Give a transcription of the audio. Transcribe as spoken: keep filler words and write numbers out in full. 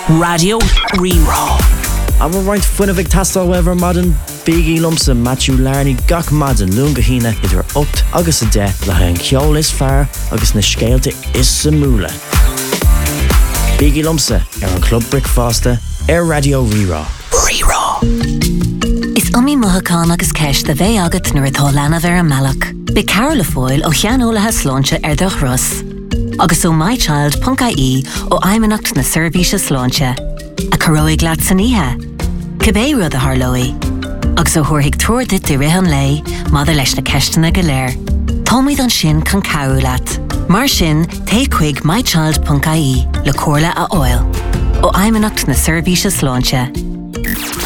Radio Rerá. I'm a right fun of tastal weather modern Biggie Lumsa Matthew Larney gach madden lunga hina idir opt agus a de le ha an ceol is fear agus na scéalte is sa múla. Biggie Lumsa ar an Club Brickfaster ar Radio Rerá. Rerá. Is umí muthacán agus ceis de bheith agat nuair atá leanamh ar an mealach. Be Carol Foyle ó cheanólathe sláinte ar do Russ. Agus ó mychild dot I E ó aimanacht na Servise sláinte. A caróig glad san ihe. Cibé rud a harlói. Agus ó thuairigh tuairde de rihan lei, mada leis na ceistena go léir. Támaid an sin can cabhú leat. Mar sin, té chuig mychild dot I E le cóirla a oil. Ó aimanacht na Servise sláinte.